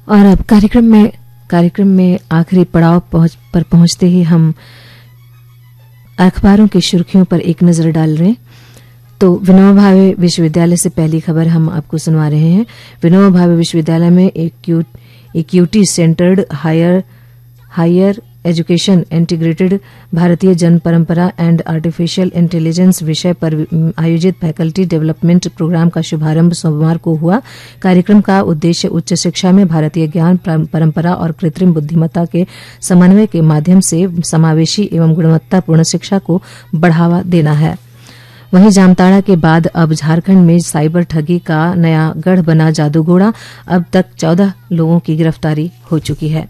और अब कार्यक्रम में आखिरी पड़ाव पर पहुंचते ही हम अखबारों की सुर्खियों पर एक नजर डाल रहे हैं। तो विनोबा भावे विश्वविद्यालय से पहली खबर हम आपको सुनवा रहे हैं। विनोबा भावे विश्वविद्यालय में equity centred higher education integrated भारतीय जन परंपरा एंड आर्टिफिशियल इंटेलिजेंस विषय पर आयोजित फैकल्टी डेवलपमेंट प्रोग्राम का शुभारंभ सोमवार को हुआ। कार्यक्रम का उद्देश्य उच्च शिक्षा में भारतीय ज्ञान परंपरा और कृत्रिम बुद्धिमत्ता के समन्वय के माध्यम से समावेशी एवं गुणवत्तापूर्ण शिक्षा को बढ़ावा देना है। वहीं जामताड़ा के बाद अब झारखंड में साइबर ठगी का नया गढ़ बना जादूगोड़ा। अब तक 14 लोगों की गिरफ्तारी हो चुकी है।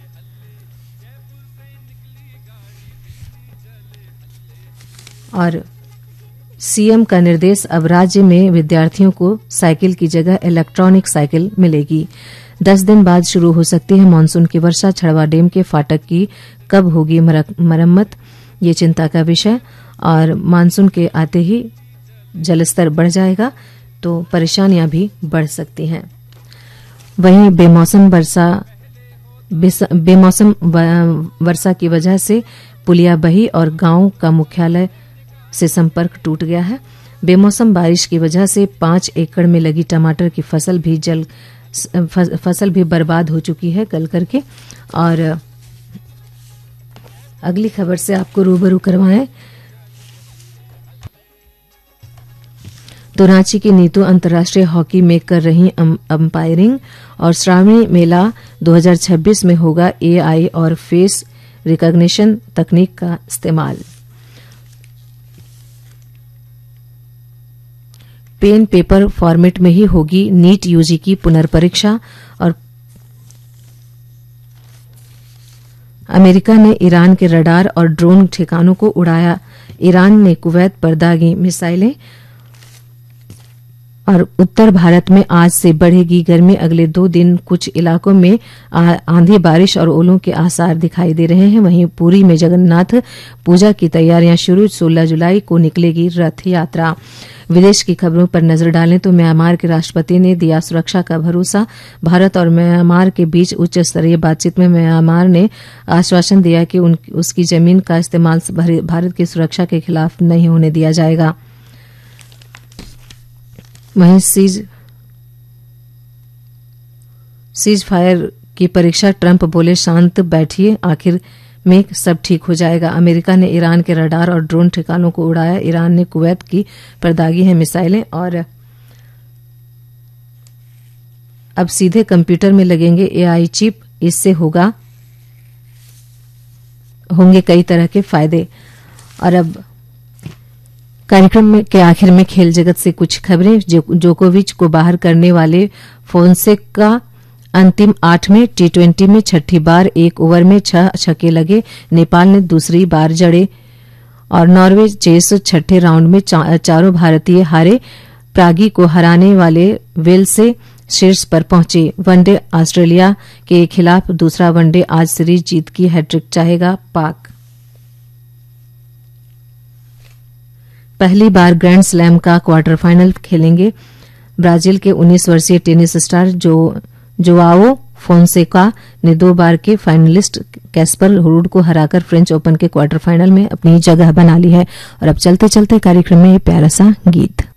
और सीएम का निर्देश, अब राज्य में विद्यार्थियों को साइकिल की जगह इलेक्ट्रॉनिक साइकिल मिलेगी। 10 दिन बाद शुरू हो सकती है मानसून की वर्षा। छड़वा डैम के फाटक की कब होगी मरम्मत, ये चिंता का विषय। और मानसून के आते ही जलस्तर बढ़ जाएगा तो परेशानियां भी बढ़ सकती हैं। वहीं बेमौसम वर्षा की वजह से पुलिया बही और गांव का मुख्यालय से संपर्क टूट गया है। बेमौसम बारिश की वजह से 5 एकड़ में लगी टमाटर की फसल भी बर्बाद हो चुकी है गल करके। और अगली खबर से आपको रूबरू करवाएं तो रांची की नीतू अंतर्राष्ट्रीय हॉकी में कर रही अंपायरिंग। और श्रावणी मेला 2026 में होगा एआई और फेस रिकॉग्निशन तकनीक का इस्तेमाल। पेन पेपर फॉर्मेट में ही होगी नीट यूजी की पुनर्परीक्षा। और अमेरिका ने ईरान के रडार और ड्रोन ठिकानों को उड़ाया। ईरान ने कुवैत पर दागी मिसाइलें। और उत्तर भारत में आज से बढ़ेगी गर्मी। अगले 2 दिन कुछ इलाकों में आंधी बारिश और ओलों के आसार दिखाई दे रहे हैं। वहीं पुरी में जगन्नाथ पूजा की तैयारियां शुरू। 16 जुलाई को निकलेगी रथ यात्रा। विदेश की खबरों पर नजर डालें तो म्यांमार के राष्ट्रपति ने दिया सुरक्षा का भरोसा। भारत और म्यांमार के बीच उच्च स्तरीय बातचीत में म्यांमार ने आश्वासन दिया कि उसकी जमीन का इस्तेमाल भारत की सुरक्षा के खिलाफ नहीं होने दिया जाएगा। वहीं सीज फायर की परीक्षा, ट्रंप बोले शांत बैठिए, आखिर में सब ठीक हो जाएगा। अमेरिका ने ईरान के रडार और ड्रोन ठिकानों को उड़ाया। ईरान ने कुवैत की पर दागी है मिसाइलें। और अब सीधे कंप्यूटर में लगेंगे एआई चिप। इससे होंगे कई तरह के फायदे। और अब कार्यक्रम के आखिर में खेल जगत से कुछ खबरें। जोकोविच को बाहर करने वाले फोंसेका अंतिम 8 में T20 में छठी बार 1 ओवर में 6 छक्के लगे। नेपाल ने दूसरी बार जड़े। और नॉर्वे चेस छठे राउंड में चारों भारतीय हारे। प्रागी को हराने वाले वेल्स से शीर्ष पर पहुंचे। वनडे ऑस्ट्रेलिया के खिलाफ दूसरा वनडे आज सीरीज जीत की हैट्रिक चाहेगा पाक। पहली बार ग्रैंड स्लैम का क्वार्टर फाइनल खेलेंगे ब्राजील के 19 वर्षीय टेनिस स्टार जोआओ फोंसेका ने 2 बार के फाइनलिस्ट कैस्पर रूड को हराकर फ्रेंच ओपन के क्वार्टर फाइनल में अपनी जगह बना ली है। और अब चलते चलते कार्यक्रम में प्यारा सा गीत।